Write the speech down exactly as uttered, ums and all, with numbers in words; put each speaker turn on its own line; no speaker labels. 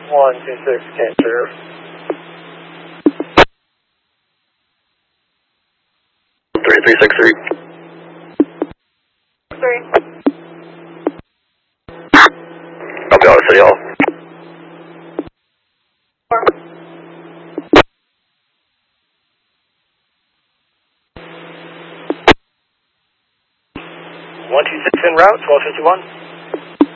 one two six, cancer.
three three six three.
Three.
I'll be on City Hall.
Four.
one two six en route, twelve fifty-one.